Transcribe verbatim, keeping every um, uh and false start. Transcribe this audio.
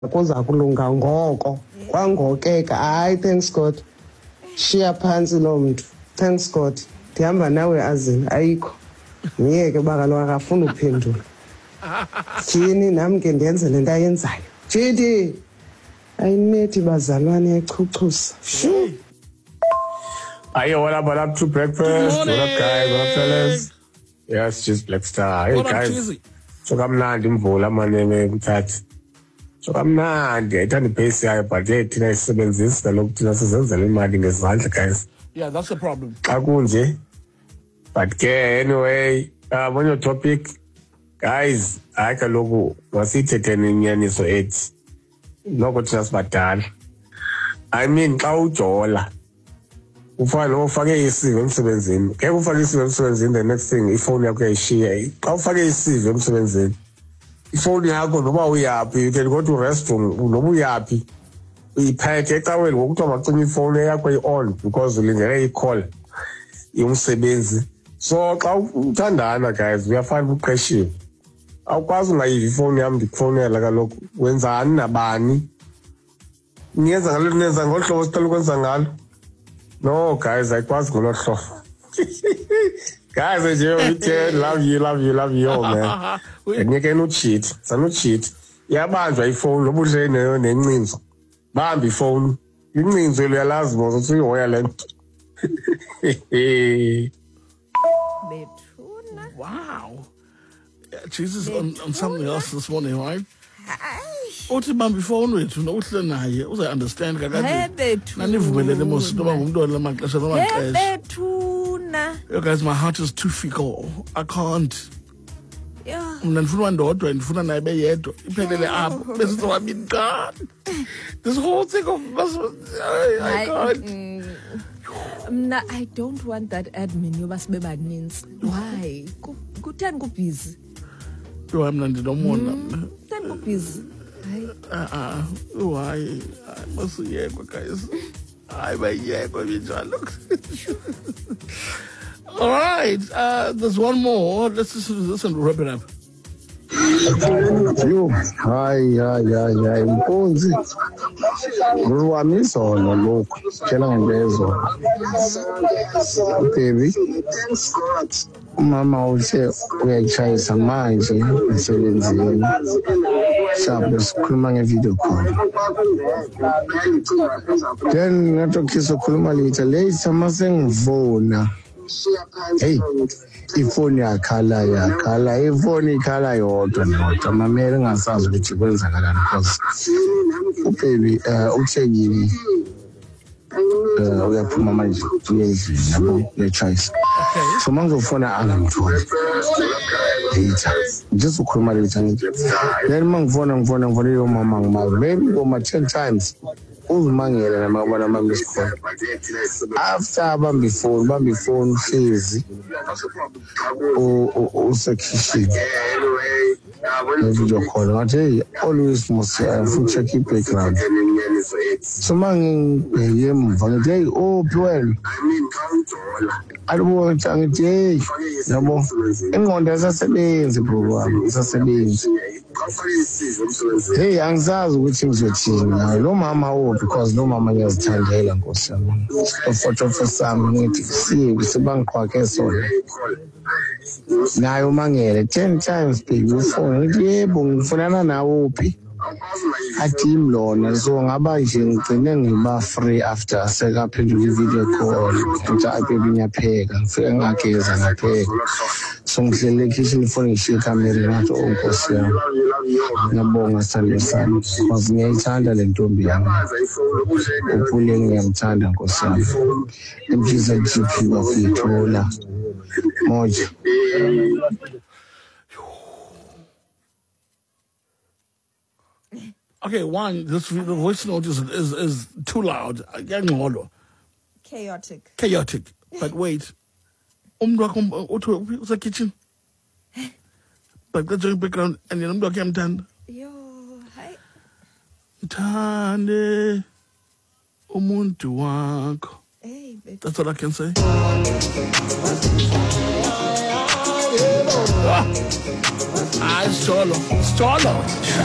kuza kulunga ngoko kwangokeka. Hayi, thanks God, shiya phantsi loo mntu. Thanks God, ndihamba nawe azini ayikho. Ngiyeke uba kaloku akafuni uphendula. Tyhini nam ke ndenze le nto ayenzayo. Jidi ayinethi bazalwane echuchusa. Shu. Hey, what up, what up to breakfast? What up, guys? What up, fellas? Yes, just Black Star. Hey, What up, guys. Cheesy? So kamnandi imvula manene mthatha. So kamnandi ayithanda ibhesi yayo but hey thina isebenzisa kaloku thina sizenzela imali ngezandla guys. Yeah, that's the problem. Xa kunje. But ke anyway, um, on your topic, guys, hayi kaloku wasithetheni inyaniso ethi. Noko thina sibadala. I mean, xa ujola ufana ufake isive emsebenzini. Ngeke ufake isive emsebenzini, the next thing ifoni yakho yayishiya. Xa ufake isive emsebenzini, ifoni yakho noba uyaphi, you can go to restroom noba uyaphi, uyiphethe ecaweni ngokuthiwa macima ifoni yakho i-on because ulindele i-call yomsebenzi. So xa uthandana guys, uyafana uqeshiwe. Awukwazi ungayivi ifoni yam ndikufonela kaloku wenzani nabani. Niyenza ngalo nenza ngolu hlobo sicela ukwenza ngalo. No, guys, ayikwazi ngolo hlobo. Guys, I just love you, love you, love you, oh, man. And you can cheat. It's not cheat. Yeah, banjwa iphone, no buhle ne nencinzo. Bambi phone. Incinzo uyalazi mos uthi uyoya lento. Bethuna. Wow. Yeah, Jesus on, on something else this morning, right? Uthi bambi phone wethu nokuhle naye uze understand kakade. Bethuna. Nanivumelele mos noma ngumuntu olamaxesha lamaxesha. Bethuna. You guys, my heart is too fickle. I can't. Yeah. Mna ndifuna ndodwa ndifuna naye beyedwa iphelele apho bese sowami God. This whole thing of I, I can't. Mm, Mna, I don't want that admin yoba sibe baninzi. Why? Ku- Kutheni kubusy? Yo mna ndinomona. Kutheni kubusy? Hayi. Ah ah. Why? Masiyekwa guys. Hayi bayekwa binjalo. All right, uh, there's one more. Let's listen to this and wrap it up. Yo, hayi hayi hayi hayi mpunzi. Ngwami izolo lokhu. Tshela ngempezolo. Baby. Umama uthe uyayitshayisa manje emsebenzini. Sabe sikhuluma ngevideo call. Then ngathokisa ukhuluma later later mase ngivona. Hey, ifoni yakhala yakhala ifoni ikhala yodwa nodwa mamele ngasazi ukuthi kwenzakalani because ubaby uh uthekile uh uyaphuma manje uyendlini yabo le-choice. So mangizofona angamtholi later just ukhuluma later ngithi then mangifona ngifona ngifona yo mama ngimazi maybe ngoma ten times uzimangela namabona mama isikhona after bambi phone bambi phone hlezi u usekishini video call ngathi hey always must uh, check your background. So mangibheke emva ngithi hey oh well alibo ngithi hey yabo ingqondo yasasebenzi bro wami isasebenzi. Hey, angizazi ukuthi ngizothini nayo lo mama wo because lo mama ngiyazithandela Nkosi yami. Ufotho fosami ngithi siye sibangiqhwake sona. Nayo mangele ten times baby ufone ngithi yebo ngifunana nawe uphi. Athi imlona so ngaba nje ngicine ngiba free after sekaphendula i-video call. Ngithi ay baby ngiyapheka ngifike ngageza ngapheka. So ngihlele ekitchen phone ngishiye camera ngathi oh Nkosi yami. Ngiyabonga sithando sami because ngiyayithanda le ntombi yami. Uphule ngiyamthanda Nkosi yami. Imfiza G P wafithola moja. Okay, one, this the voice note is is, is too loud. Chaotic. Chaotic. But wait. Umntu wakho uthi usa kitchen. But that's your background and umntu wakho yamthanda. Yo, hi. Thande umuntu wakho. Hey, Bethuna. That's all I can say. Ah, it's solo. It's solo.